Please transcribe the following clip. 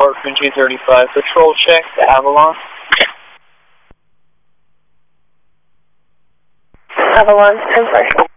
Parkman 235, patrol check to Avalon. Avalon, 10-4.